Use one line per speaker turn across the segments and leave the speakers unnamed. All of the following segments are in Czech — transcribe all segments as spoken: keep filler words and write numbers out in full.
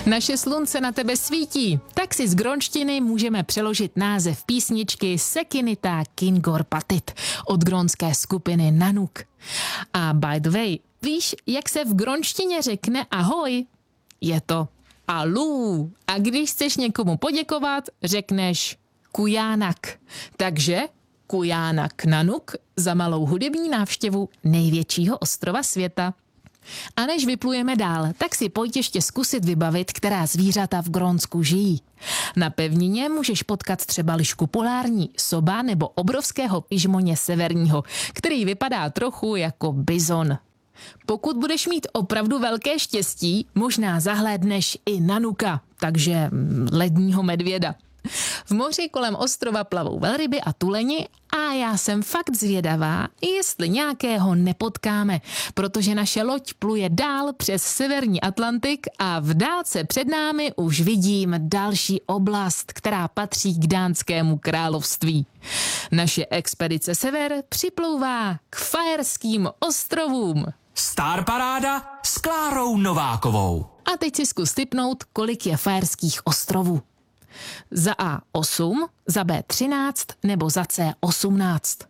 Naše slunce na tebe svítí, tak si z grónštiny můžeme přeložit název písničky Sekinita Kingorpatit od grónské skupiny Nanook. A by the way, víš, jak se v grónštině řekne ahoj? Je to alů. A když chceš někomu poděkovat, řekneš kujának. Takže kujának Nanook za malou hudební návštěvu největšího ostrova světa. A než vyplujeme dál, tak si pojď ještě zkusit vybavit, která zvířata v Grónsku žijí. Na pevnině můžeš potkat třeba lišku polární, soba nebo obrovského pižmoně severního, který vypadá trochu jako bizon. Pokud budeš mít opravdu velké štěstí, možná zahlédneš i Nanooka, takže ledního medvěda. V moři kolem ostrova plavou velryby a tuleni a já jsem fakt zvědavá, jestli nějakého nepotkáme, protože naše loď pluje dál přes severní Atlantik a v dálce před námi už vidím další oblast, která patří k Dánskému království. Naše expedice Sever připlouvá k Faerským ostrovům.
Star Paráda s Klárou Novákovou.
A teď si zkus tipnout, kolik je Faerských ostrovů. Za A osm, za B třináct nebo za C osmnáct.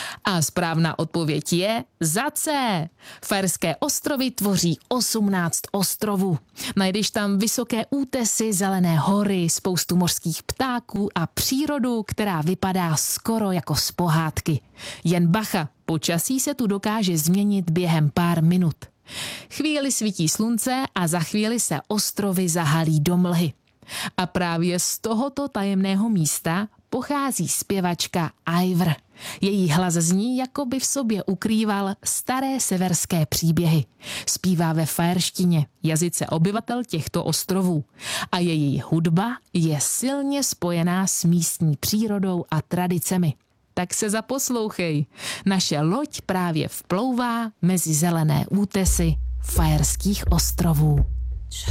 A správná odpověď je za C. Faerské ostrovy tvoří osmnáct ostrovů. Najdeš tam vysoké útesy, zelené hory, spoustu mořských ptáků a přírodu, která vypadá skoro jako z pohádky. Jen bacha, počasí se tu dokáže změnit během pár minut. Chvíli svítí slunce a za chvíli se ostrovy zahalí do mlhy. A právě z tohoto tajemného místa pochází zpěvačka Eivør. Její hlas zní, jako by v sobě ukrýval staré severské příběhy. Zpívá ve faerštině, jazyce obyvatel těchto ostrovů. A její hudba je silně spojená s místní přírodou a tradicemi. Tak se zaposlouchej. Naše loď právě vplouvá mezi zelené útesy Faerských ostrovů.